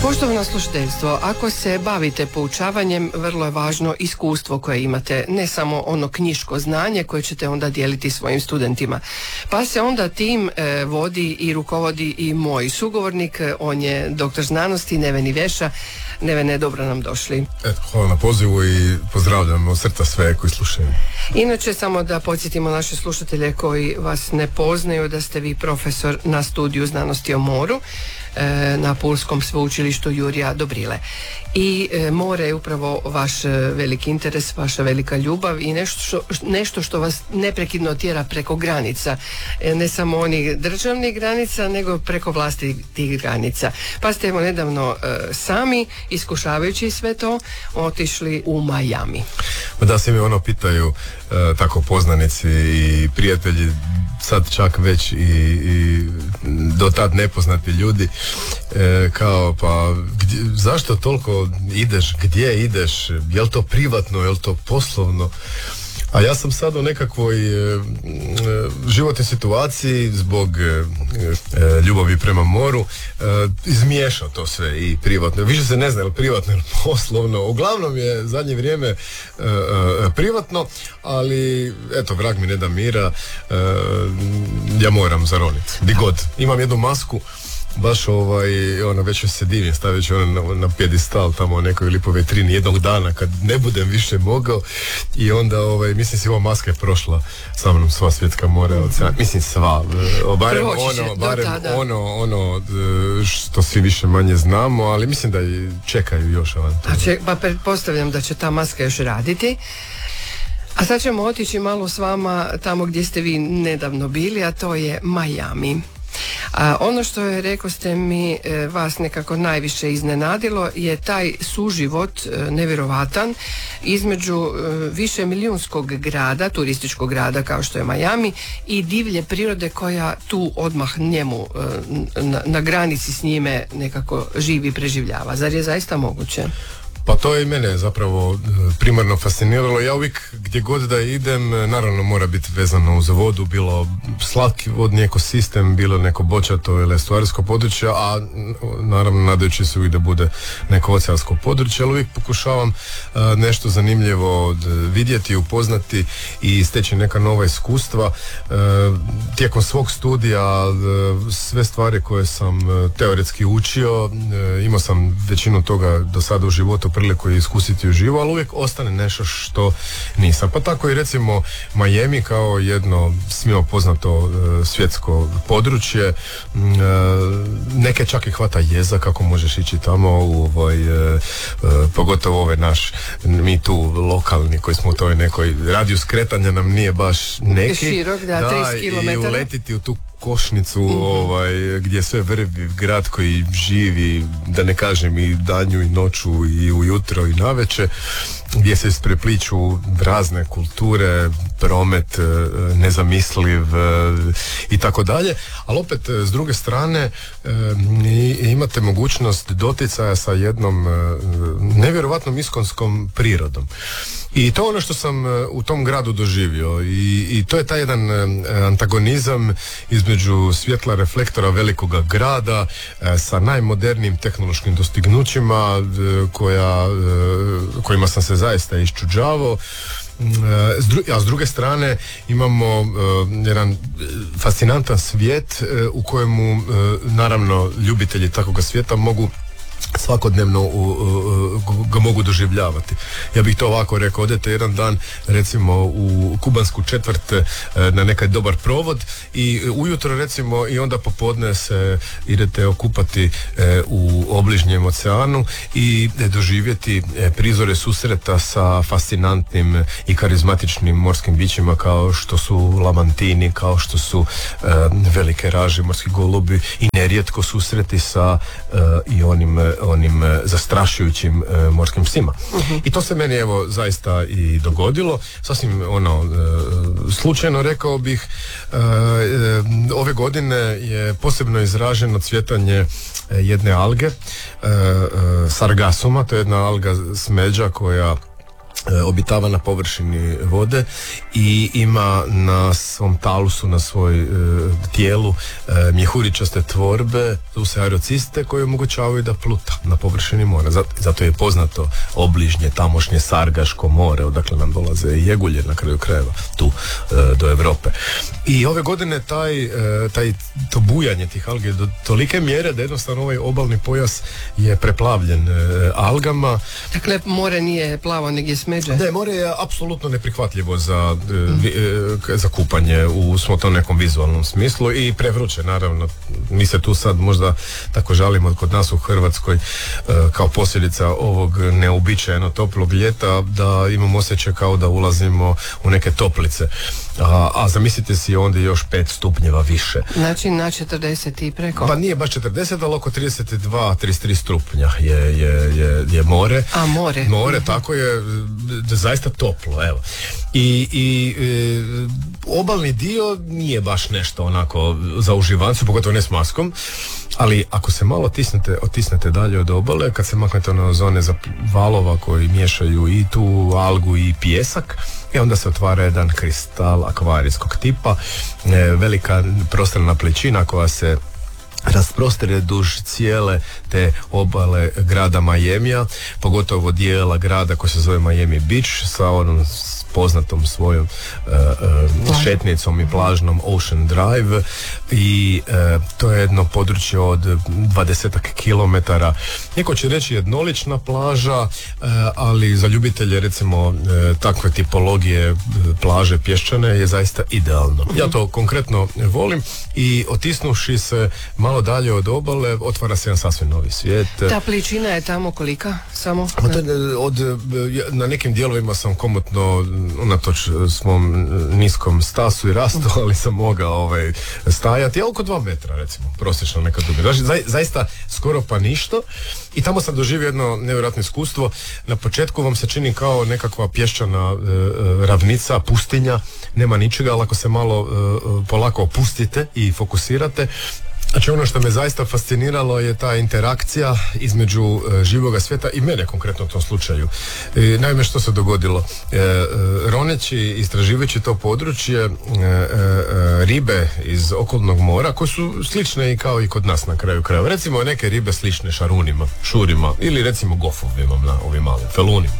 Poštovano slušateljstvo, ako se bavite poučavanjem, vrlo je važno iskustvo koje imate, ne samo ono knjiško znanje koje ćete onda dijeliti svojim studentima. Pa se onda tim vodi i rukovodi i moj sugovornik, on je doktor znanosti Neven Iveša. Nevene, dobro nam došli. Hvala na pozivu i pozdravljam od srca sve koji slušaju. Inače, samo da podsjetimo naše slušatelje koji vas ne poznaju da ste vi profesor na studiju znanosti o moru na Pulskom sveučilištu Jurija Dobrile. I more je upravo vaš veliki interes, vaša velika ljubav i nešto što vas neprekidno tjera preko granica. Ne samo onih državnih granica, nego preko vlastitih granica. Pa ste evo nedavno sami, iskušavajući sve to, otišli u Miami. Da, svi mi pitaju tako poznanici i prijatelji, sad čak već i do tad nepoznati ljudi, kao pa zašto toliko ideš, gdje ideš, je li to privatno, je li to poslovno? A ja sam sad u nekakvoj životnoj situaciji zbog ljubavi prema moru izmiješao to sve i privatno. Više se ne zna je li privatno ili poslovno. Uglavnom je zadnje vrijeme privatno, ali eto, vrag mi ne da mira, ja moram zaroniti. Di god. Imam jednu masku, baš već se divim, stavit ću na pjedestal tamo u nekoj lipo vetrini jednog dana kad ne budem više mogao i onda mislim si ova maska je prošla sa mnom sva svjetska mora, ocean, mislim sva, barem ono što svi više manje znamo, ali mislim da i čekaju još pa pretpostavljam da će ta maska još raditi. A sad ćemo otići malo s vama tamo gdje ste vi nedavno bili, a to je Miami. Ono što je, rekao ste mi, vas nekako najviše iznenadilo je taj suživot nevjerovatan između više milijunskog grada, turističkog grada kao što je Miami, i divlje prirode koja tu odmah njemu na granici s njime nekako živi i preživljava. Zar je zaista moguće? Pa to je i mene zapravo primarno fasciniralo. Ja uvijek gdje god da idem, naravno mora biti vezano uz vodu, bilo slatki vodni ekosistem, bilo neko bočato ili estuarijsko područje, a naravno nadajući se uvijek da bude neko oceansko područje, ali uvijek pokušavam nešto zanimljivo vidjeti, upoznati i steći neka nova iskustva. Tijekom svog studija sve stvari koje sam teoretski učio, imao sam većinu toga do sada u životu priliku iskusiti uživo, ali uvijek ostane nešto što nisam. Pa tako i recimo Miami kao jedno svima poznato svjetsko područje, neke čak i hvata jeza kako možeš ići tamo pogotovo mi tu lokalni koji smo u toj nekoj radijus kretanja nam nije baš neki. Širok, 30 km. I uletiti u tu košnicu gdje sve vrvi, grad koji živi, da ne kažem i danju i noću i ujutro i naveče, gdje se isprepliču razne kulture, promet nezamisliv i tako dalje, ali opet s druge strane imate mogućnost doticaja sa jednom nevjerovatnom iskonskom prirodom. I to je ono što sam u tom gradu doživio i to je taj jedan antagonizam između svjetla reflektora velikoga grada sa najmodernijim tehnološkim dostignućima kojima sam se zaista iščuđavao. A s druge strane imamo jedan fascinantan svijet u kojemu naravno ljubitelji takvoga svijeta mogu svakodnevno ga mogu doživljavati. Ja bih to ovako rekao, odete jedan dan recimo u kubansku četvrt na nekaj dobar provod i ujutro recimo i onda popodne se idete okupati u obližnjem oceanu i doživjeti prizore susreta sa fascinantnim i karizmatičnim morskim bićima kao što su lamantini, kao što su velike raže, morski golubi i nerijetko susreti sa i onim zastrašujućim morskim psima. I to se meni evo zaista i dogodilo. Sasvim slučajno rekao bih, ove godine je posebno izraženo cvjetanje jedne alge, sargasuma, to je jedna alga smeđa koja obitava na površini vode i ima na svom talusu, na svoj tijelu mjehuričaste tvorbe, tu se aerociste koje omogućavaju da pluta na površini mora. Zato je poznato obližnje tamošnje Sargaško more, odakle nam dolaze i jegulje na kraju krajeva tu do Europe. I ove godine to bujanje tih algi do tolike mjere da jednostavno ovaj obalni pojas je preplavljen algama. Dakle, more nije plavo, nego je smeđe. Ne, more je apsolutno neprihvatljivo za kupanje u tom nekom vizualnom smislu i prevruće, naravno. Mi se tu sad možda tako žalimo kod nas u Hrvatskoj kao posljedica ovog neuobičajeno toplog ljeta da imamo osjećaj kao da ulazimo u neke toplice. A zamislite si onda još 5 stupnjeva više. Znači na 40 i preko? Pa nije baš 40, ali oko 32-33 stupnja je more. A more? More, tako je, zaista toplo, evo. I obalni dio nije baš nešto onako za uživancu, pogotovo ne s maskom, ali ako se malo otisnete dalje od obale, kad se maknete na zone za valova koji miješaju i tu algu i pijesak, onda se otvara jedan kristal akvarijskog tipa, velika prostrana plećina koja se rasprostire duž cijele te obale grada Miamija, pogotovo dijela grada koji se zove Miami Beach sa onom poznatom svojom šetnicom i plažnom Ocean Drive i to je jedno područje od 20 kilometara. Neko će reći jednolična plaža, ali za ljubitelje recimo takve tipologije plaže pješčane je zaista idealno. Ja to konkretno volim i otisnuši se malo dalje od obale otvara se jedan sasvim novi svijet. Ta pličina je tamo kolika? Samo? Na nekim dijelovima sam komotno unatoč svom niskom stasu i rastu, ali sam mogao stajati, oko 2 metra recimo, prosječno neka duga. Znači, zaista skoro pa ništa i tamo sam doživio jedno nevjerojatno iskustvo. Na početku vam se čini kao nekakva pješčana ravnica, pustinja, nema ničega, ali ako se malo polako opustite i fokusirate, znači ono što me zaista fasciniralo je ta interakcija između živoga svijeta i mene konkretno u tom slučaju. Naime, što se dogodilo? Roneći, istraživajući to područje, ribe iz okolnog mora, koje su slične i kao i kod nas na kraju krajeva. Recimo neke ribe slične šarunima, šurima ili recimo gofovima na ovim malim felunima.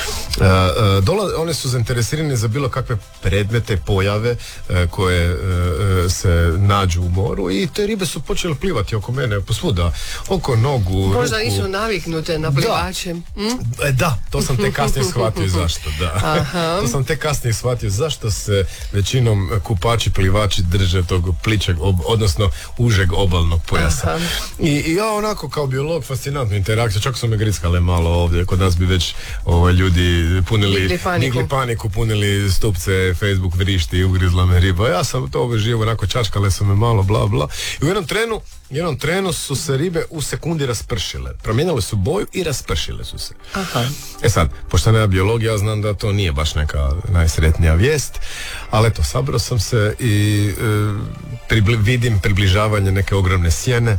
One su zainteresirane za bilo kakve predmete, pojave koje se nađu u moru i te ribe su počeli plivati oko mene, posvuda, oko nogu, možda ruku. nisu naviknute na plivače. Da, to sam tek kasnije shvatio zašto, da. To sam tek kasnije shvatio zašto se većinom kupači, plivači drže tog pličeg, odnosno užeg obalnog pojasa. I ja onako kao biolog fascinantnu interakciju, čak su me grickale malo ovdje, kod nas bi već ljudi digli paniku, punili stupce, Facebook vrišti i ugrizla me riba. Ja sam to živo, onako čačkale su me malo, bla bla. I u jednom trenu su se ribe u sekundi raspršile. Promijenile su boju i raspršile su se. Aha. Sad, pošto nema biologija, ja znam da to nije baš neka najsretnija vijest, ali eto, sabrao sam se i vidim približavanje neke ogromne sjene.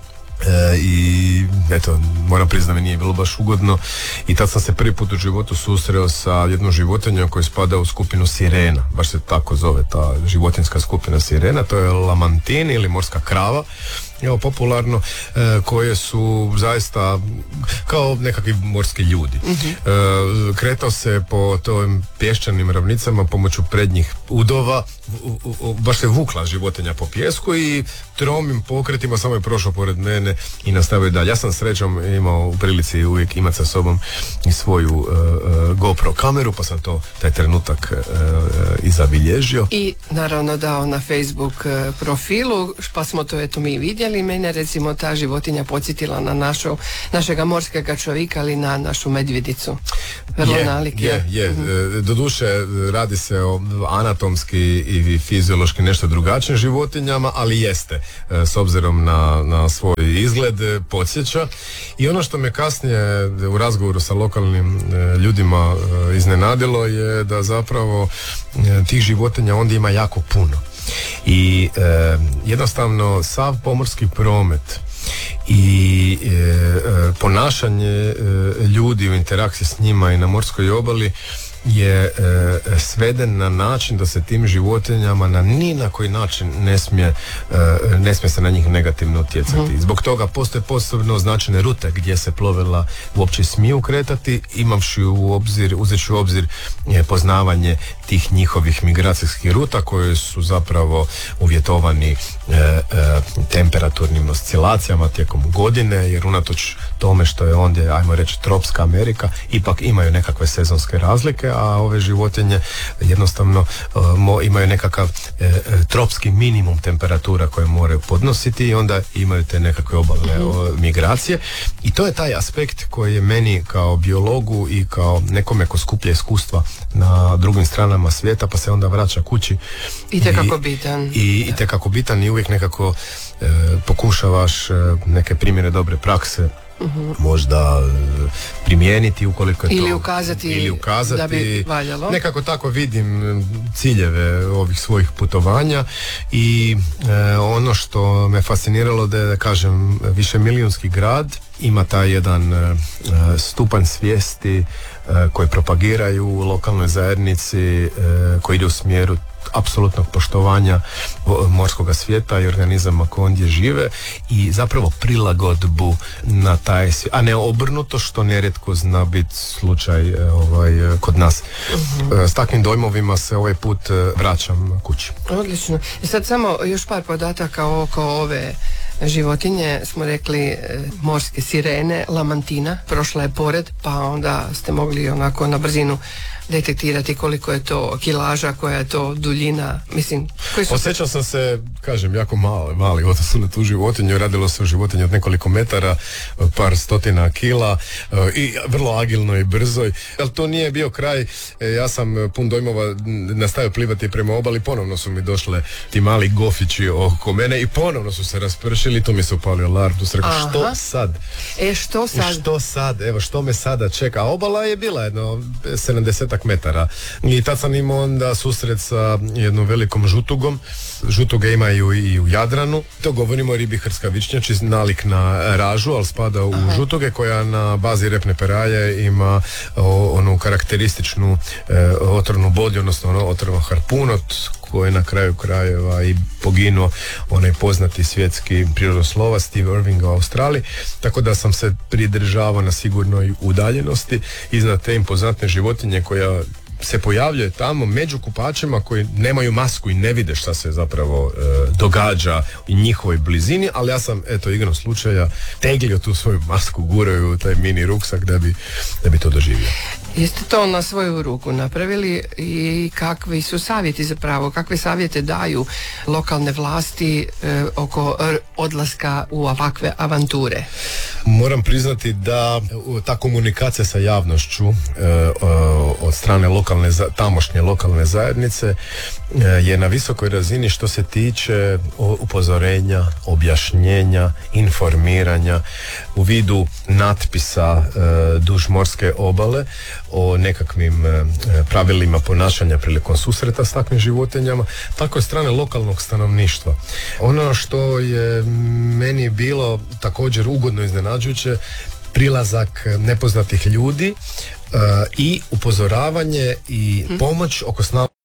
I eto, moram priznati da mi nije bilo baš ugodno i tad sam se prvi put u životu susreo sa jednom životinjom koja spada u skupinu sirena, baš se tako zove ta životinjska skupina sirena, to je lamantin ili morska krava, evo popularno, koje su zaista kao nekakvi morski ljudi. Kretao se po tim pješčanim ravnicama pomoću prednjih udova, baš se vukla životinja po pijesku i tromim pokretima samo je prošao pored mene i nastavio dalje. Ja sam srećom imao u prilici uvijek imati sa sobom i svoju GoPro kameru, pa sam taj trenutak i zabilježio. I naravno dao na Facebook profilu, pa smo to eto mi vidjeli. Mene recimo ta životinja podsjetila na našega morskega čovjeka, ali na našu medvjedicu. Vrlo nalik je. Doduše radi se o anatomski i fiziološki nešto drugačijim životinjama, ali jeste, s obzirom na svoj izgled, podsjeća. I ono što me kasnije u razgovoru sa lokalnim ljudima iznenadilo je da zapravo tih životinja onda ima jako puno. I jednostavno sav pomorski promet i ponašanje ljudi u interakciji s njima i na morskoj obali je sveden na način da se tim životinjama ni na koji način ne smije se na njih negativno utjecati. Zbog toga postoje posebno označene rute gdje se plovila uopće smiju kretati, uzevši u obzir poznavanje tih njihovih migracijskih ruta koje su zapravo uvjetovani temperaturnim oscilacijama tijekom godine, jer unatoč tome što je ondje, ajmo reći, tropska Amerika, ipak imaju nekakve sezonske razlike, a ove životinje jednostavno imaju nekakav tropski minimum temperatura koje moraju podnositi i onda imaju te nekakve obalne migracije, i to je taj aspekt koji je meni kao biologu i kao nekome ko skuplja iskustva na drugim stranama svijeta pa se onda vraća kući itekako bitan. Itekako bitan i uvijek nekako pokušavaš neke primjere dobre prakse možda primijeniti ukoliko je ili to ukazati da bi valjalo. Nekako tako vidim ciljeve ovih svojih putovanja i ono što me fasciniralo da kažem, višemilijunski grad ima taj jedan stupanj svijesti koji propagiraju u lokalnoj zajednici, koji ide u smjeru apsolutnog poštovanja morskog svijeta i organizama koji ondje žive i zapravo prilagodbu na taj svijet, a ne obrnuto, što nerijetko zna biti slučaj kod nas. S takvim dojmovima se ovaj put vraćam kući. Odlično. I sad samo još par podataka oko ove životinje. Smo rekli morske sirene, lamantina, prošla je pored, pa onda ste mogli onako na brzinu detektirati koliko je to kilaža, koja je to duljina, mislim, koji su... Osjećao sam se, kažem, jako mali u odnosu na tu životinju. Radilo se o životinju od nekoliko metara, par stotina kila i vrlo agilno i brzoj, ali to nije bio kraj. Ja sam pun dojmova nastavio plivati prema obali, ponovno su mi došle ti mali gofići oko mene i ponovno su se raspršili, tu mi se upalio alarm, tu se rekao, što sad? Što sad? Evo, što me sada čeka? A obala je bila jedno 70 metara. I tad sam imao onda susret sa jednom velikom žutugom. Žutuge imaju i u Jadranu. To govorimo o ribi hrskavičnjači, nalik na ražu, ali spada u žutuge, koja na bazi repne peraje ima onu karakterističnu otrovnu bodlju, odnosno otrovnu harpun, od koje na kraju krajeva i poginuo onaj poznati svjetski prirodoslovac Steve Irving u Australiji, tako da sam se pridržavao na sigurnoj udaljenosti iznad te impozantne životinje koja se pojavljuje tamo među kupačima koji nemaju masku i ne vide šta se zapravo događa u njihovoj blizini, ali ja sam, eto, igrom slučaja teglio tu svoju masku, guraju u taj mini ruksak da bi to doživio. Jeste to na svoju ruku napravili i kakvi su savjeti zapravo, kakve savjete daju lokalne vlasti oko odlaska u ovakve avanture? Moram priznati da ta komunikacija sa javnošću od strane tamošnje lokalne zajednice je na visokoj razini što se tiče upozorenja, objašnjenja, informiranja u vidu natpisa duž morske obale o nekakvim pravilima ponašanja prilikom susreta s takvim životinjama, tako je strane lokalnog stanovništva. Ono što je meni bilo također ugodno iznenađujuće, prilazak nepoznatih ljudi i upozoravanje i pomoć oko snalaženja.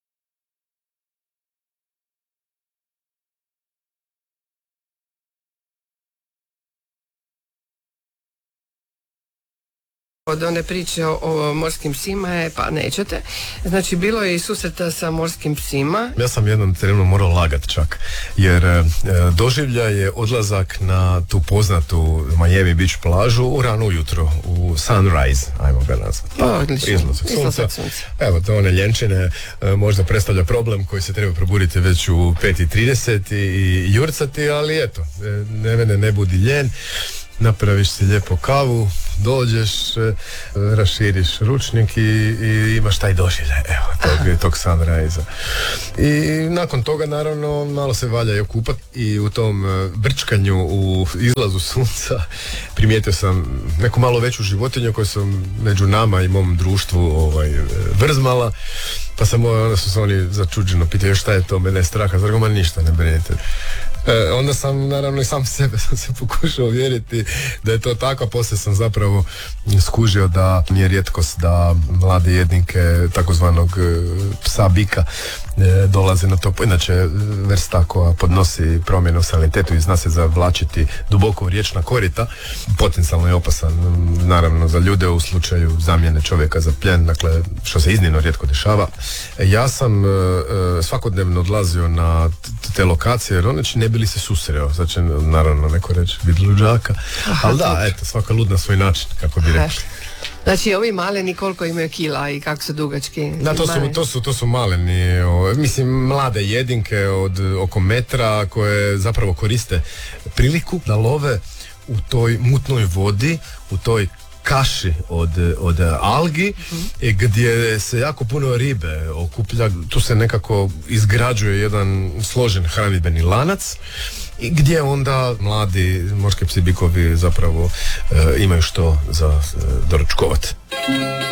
Od one priče o morskim psima pa nećete. Znači, bilo je i susreta sa morskim psima. Ja sam jednom terenu morao lagat čak, jer doživljaj je odlazak na tu poznatu Miami Beach plažu u rano ujutro, u sunrise, ajmo ga nazvati. Izlazak sunca. Evo, to one ljenčine možda predstavlja problem koji se treba probuditi već u 5:30 i jurcati, ali eto, ne budi ljen. Napraviš si lijepo kavu, dođeš, raširiš ručnik i imaš taj doživljaj, evo, tog sunrise-a. I nakon toga, naravno, malo se valja i okupat i u tom brčkanju u izlazu sunca primijetio sam neku malo veću životinju koju sam među nama i mom društvu vrzmala, pa sam onda su se oni začuđeno pitaju šta je to, mene je straha, zar ma ništa, ne brinite. Onda sam naravno i sam sebe sam se pokušao uvjeriti da je to tako, a poslije sam zapravo skužio da nije rijetkost da mlade jedinke takozvanog psa bika dolaze na to. Inače vrsta koja podnosi promjenu salinitetu i zna se zavlačiti duboko u riječna korita, potencijalno je opasan naravno za ljude u slučaju zamjene čovjeka za plijen, dakle što se iznimno rijetko dešava. Ja sam svakodnevno odlazio na te lokacije jer oneći ne bili se susreo, znači će naravno neko reći vid luđaka, ali da, eto, svaka lud na svoj način, kako bi rekli. Znači ovi maleni koliko imaju kila i kako su dugački? Da, to su maleni, mislim mlade jedinke od oko metra koje zapravo koriste priliku da love u toj mutnoj vodi, u toj kaši od algi, gdje se jako puno ribe okuplja, tu se nekako izgrađuje jedan složen hranidbeni lanac i gdje onda mladi morski psi bikovi zapravo imaju što za doručkovati.